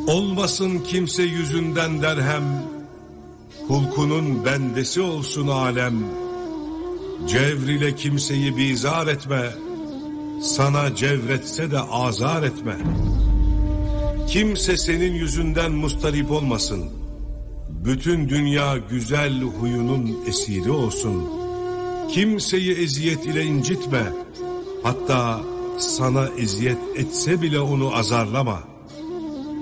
Olmasın kimse yüzünden derhem, hulkunun bendesi olsun alem. Cevr ile kimseyi bizar etme, sana cevretse de azar etme. Kimse senin yüzünden mustarip olmasın, bütün dünya güzel huyunun esiri olsun. Kimseyi eziyet ile incitme, hatta sana eziyet etse bile onu azarlama.